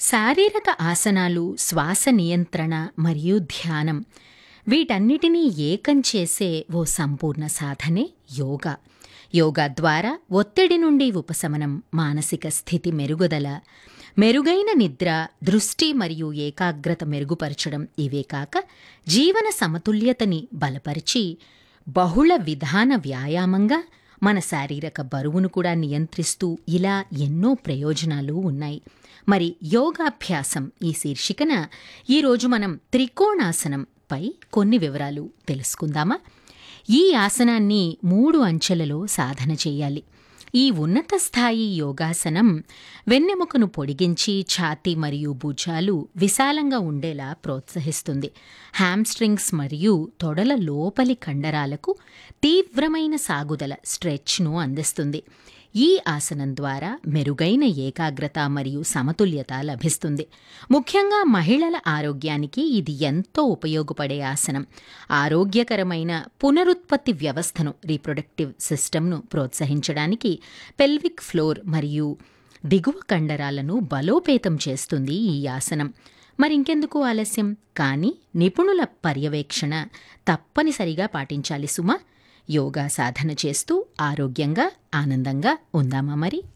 శారీరక ఆసనాలు, శ్వాస నియంత్రణ మరియు ధ్యానం వీటన్నిటినీ ఏకం చేసే ఓ సంపూర్ణ సాధనే యోగా. యోగా ద్వారా ఒత్తిడి నుండి ఉపశమనం, మానసిక స్థితి మెరుగుదల, మెరుగైన నిద్ర, దృష్టి మరియు ఏకాగ్రత మెరుగుపరచడం, ఇవే కాక జీవన సమతుల్యతని బలపరిచి బహుళ విధాన వ్యాయామంగా మన శారీరక బరువును కూడా నియంత్రిస్తూ ఇలా ఎన్నో ప్రయోజనాలు ఉన్నాయి. మరి యోగాభ్యాసం ఈ శీర్షికన ఈరోజు మనం త్రికోణాసనం పై కొన్ని వివరాలు తెలుసుకుందామా? ఈ ఆసనాన్ని 3 అంచెలలో సాధన చేయాలి. ఈ ఉన్నత స్థాయి యోగాసనం వెన్నెముకను పొడిగించి ఛాతీ మరియు భుజాలు విశాలంగా ఉండేలా ప్రోత్సహిస్తుంది. హ్యామ్స్ట్రింగ్స్ మరియు తొడల లోపలి కండరాలకు తీవ్రమైన సాగుదల స్ట్రెచ్ను అందిస్తుంది. ఈ ఆసనం ద్వారా మెరుగైన ఏకాగ్రత మరియు సమతుల్యత లభిస్తుంది. ముఖ్యంగా మహిళల ఆరోగ్యానికి ఇది ఎంతో ఉపయోగపడే ఆసనం. ఆరోగ్యకరమైన పునరుత్పత్తి వ్యవస్థను, రీప్రొడక్టివ్ సిస్టమ్ను ప్రోత్సహించడానికి పెల్విక్ ఫ్లోర్ మరియు దిగువ కండరాలను బలోపేతం చేస్తుంది ఈ ఆసనం. మరింకెందుకు ఆలస్యం? కానీ నిపుణుల పర్యవేక్షణ తప్పనిసరిగా పాటించాలి సుమా. యోగా సాధన చేస్తూ ఆరోగ్యంగా, ఆనందంగా ఉందామా మరి?